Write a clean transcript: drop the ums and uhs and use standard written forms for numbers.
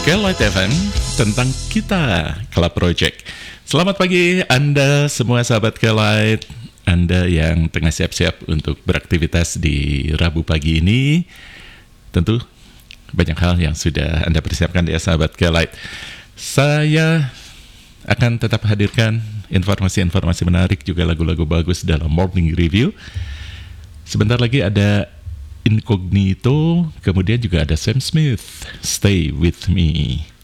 Kelight FM tentang kita, Club Project. Selamat pagi Anda semua sahabat Kelight, Anda yang tengah siap-siap untuk beraktivitas di Rabu pagi ini. Tentu banyak hal yang sudah Anda persiapkan ya sahabat Kelight. Saya akan tetap hadirkan informasi-informasi menarik, juga lagu-lagu bagus dalam Morning Review. Sebentar lagi ada Incognito, kemudian juga ada Sam Smith, Stay With Me.